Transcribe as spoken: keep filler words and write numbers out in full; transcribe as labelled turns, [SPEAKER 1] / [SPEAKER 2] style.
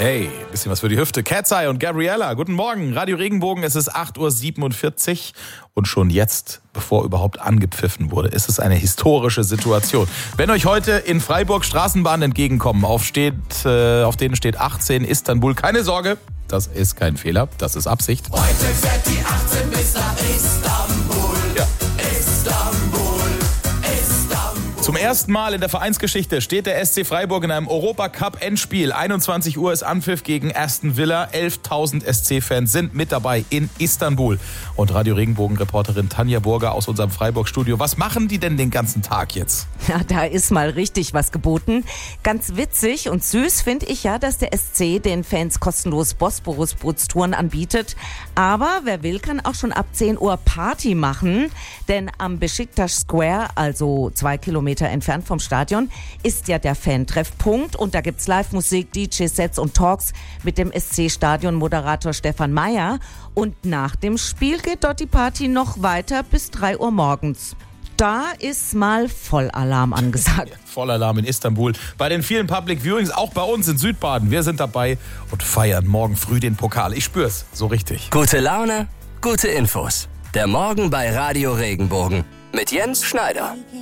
[SPEAKER 1] Hey, bisschen was für die Hüfte. Cat's Eye und Gabriella, guten Morgen. Radio Regenbogen, es ist acht Uhr siebenundvierzig und schon jetzt, bevor überhaupt angepfiffen wurde, ist es eine historische Situation. Wenn euch heute in Freiburg Straßenbahnen entgegenkommen, auf, steht, äh, auf denen steht achtzehn Istanbul, keine Sorge, das ist kein Fehler, das ist Absicht.
[SPEAKER 2] Heute fährt die achtzehn bis nach Istanbul.
[SPEAKER 1] Ja.
[SPEAKER 2] Istanbul.
[SPEAKER 1] Zum ersten Mal in der Vereinsgeschichte steht der S C Freiburg in einem Europacup-Endspiel. einundzwanzig Uhr ist Anpfiff gegen Aston Villa. elftausend S C-Fans sind mit dabei in Istanbul. Und Radio Regenbogen-Reporterin Tanja Burger aus unserem Freiburg-Studio. Was machen die denn den ganzen Tag jetzt?
[SPEAKER 3] Ja, da ist mal richtig was geboten. Ganz witzig und süß finde ich ja, dass der S C den Fans kostenlos Bosporus-Bootstouren anbietet. Aber wer will, kann auch schon ab zehn Uhr Party machen. Denn am Besiktas Square, also zwei Kilometer entfernt vom Stadion, ist ja der Fan-Treffpunkt. Und da gibt's Live-Musik, D J-Sets und Talks mit dem S C-Stadion-Moderator Stefan Meyer. Und nach dem Spiel geht dort die Party noch weiter bis drei Uhr morgens. Da ist mal Vollalarm angesagt.
[SPEAKER 1] Ja, Vollalarm in Istanbul. Bei den vielen Public Viewings, auch bei uns in Südbaden. Wir sind dabei und feiern morgen früh den Pokal. Ich spür's, so richtig.
[SPEAKER 4] Gute Laune, gute Infos. Der Morgen bei Radio Regenbogen mit Jens Schneider.